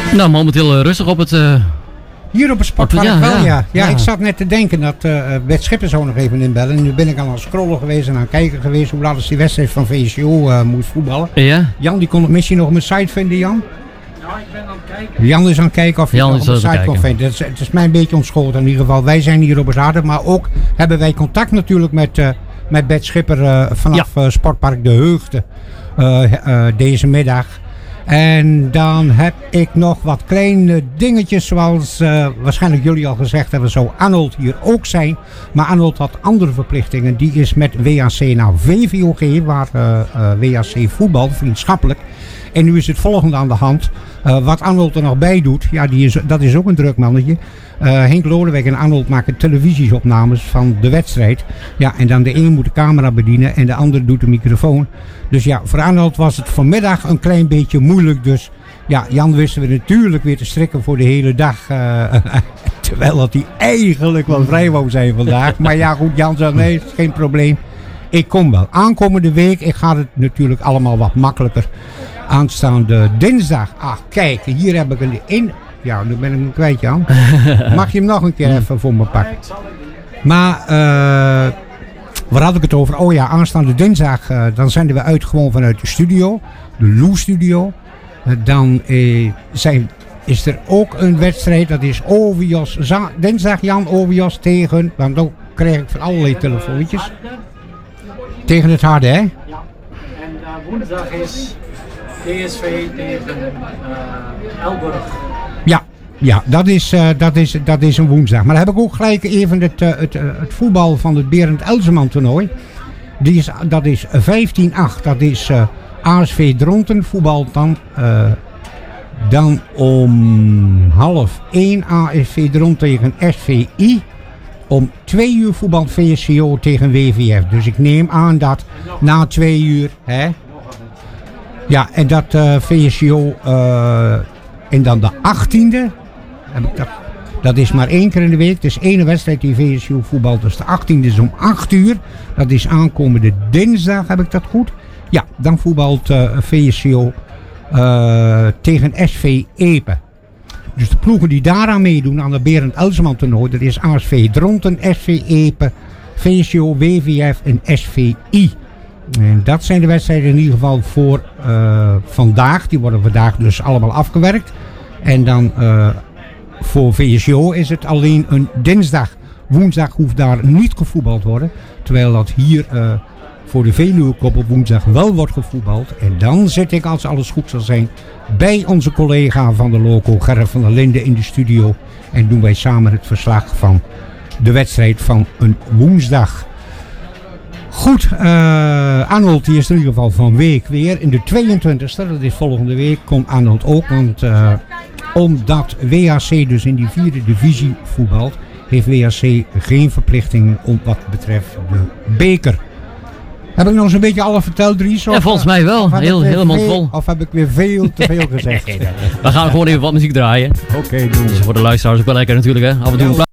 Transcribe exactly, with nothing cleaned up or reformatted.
Nou, momenteel uh, rustig op het... Uh, Hier op het sportpark ja, wel, ja. Ja, ja. ja. Ik zat net te denken dat uh, Bert Schipper zou nog even inbellen. En nu ben ik al aan het scrollen geweest en aan het kijken geweest hoe laat is die wedstrijd van V S C O uh, moest voetballen. Ja. Jan, die kon het misschien nog op mijn site vinden, Jan? Nou, ik ben aan het kijken. Jan is aan het kijken of je Jan het nog op mijn site kon vinden. Het is, het is mij een beetje ontschoten in ieder geval. Wij zijn hier op het Harder, maar ook hebben wij contact natuurlijk met, uh, met Bert Schipper uh, vanaf ja. uh, Sportpark De Heugde uh, uh, deze middag. En dan heb ik nog wat kleine dingetjes zoals uh, waarschijnlijk jullie al gezegd hebben, zou Arnold hier ook zijn. Maar Arnold had andere verplichtingen. Die is met W A C naar V V O G, waar uh, uh, W A C voetbal, vriendschappelijk. En nu is het volgende aan de hand. Uh, wat Arnold er nog bij doet, ja, die is, dat is ook een druk mannetje. Uh, Henk Lodewijk en Arnold maken televisiesopnames van de wedstrijd. Ja, en dan de een moet de camera bedienen en de ander doet de microfoon. Dus ja, voor Arnold was het vanmiddag een klein beetje moeilijk. Dus ja, Jan wisten we natuurlijk weer te strikken voor de hele dag. Uh, terwijl dat hij eigenlijk wel vrij wou zijn vandaag. Maar ja, goed, Jan zei nee, is geen probleem. Ik kom wel. Aankomende week, ik ga het natuurlijk allemaal wat makkelijker. Aanstaande dinsdag. Ach, kijk, hier heb ik een in. Ja, nu ben ik hem kwijt, Jan. Mag je hem nog een keer even voor me pakken? Maar, uh, waar had ik het over? Oh ja, aanstaande dinsdag, uh, dan zenden we uit gewoon vanuit de studio. De Lou Studio. Uh, dan uh, zijn, is er ook een wedstrijd, dat is Ovios. Za- dinsdag, Jan, Ovios tegen, want dan krijg ik van allerlei telefoontjes. Tegen het Harde, hè? Ja, en uh, woensdag is P S V tegen uh, Elburg. Ja, ja dat, is, uh, dat, is, dat is een woensdag. Maar dan heb ik ook gelijk even het, uh, het, uh, het voetbal van het Berend Elseman toernooi. Die is, dat is vijftien acht. Dat is uh, A S V Dronten voetbal dan. Uh, dan om half één A S V Dronten tegen S V I. Om twee uur voetbal V S C O tegen W V F. Dus ik neem aan dat na twee uur... Hè, ja, en dat uh, V S C O... Uh, en dan de achttiende. Heb ik dat, dat is maar één keer in de week. Het is één wedstrijd die V S C O voetbalt. Dus de achttiende is om acht uur. Dat is aankomende dinsdag. Heb ik dat goed? Ja, dan voetbalt uh, V S C O uh, tegen S V Epe. Dus de ploegen die daaraan meedoen aan de Berend Elseman toernooi, dat is A S V Dronten, S V Epe, V S C O, W V F en S V I. En dat zijn de wedstrijden in ieder geval voor uh, vandaag. Die worden vandaag dus allemaal afgewerkt. En dan uh, voor V S C O is het alleen een dinsdag. Woensdag hoeft daar niet gevoetbald worden. Terwijl dat hier uh, voor de Veluwekop op woensdag wel wordt gevoetbald. En dan zit ik, als alles goed zal zijn, bij onze collega van de Loco, Gerrit van der Linden, in de studio. En doen wij samen het verslag van de wedstrijd van een woensdag. Goed, uh, Arnold die is in ieder geval van week weer. In de tweeëntwintigste, dat is volgende week, komt Arnold ook. Want uh, omdat W A C dus in die vierde divisie voetbalt, heeft W A C geen verplichtingen om wat betreft de beker. Heb ik nog eens een beetje alles verteld, Dries? Of, ja, volgens mij wel. Heel, helemaal vol. Of heb ik weer veel te veel gezegd? We gaan gewoon even wat muziek draaien. Oké, okay, doen we. Dus voor de luisteraars ook wel lekker natuurlijk, hè. Af en toe ja,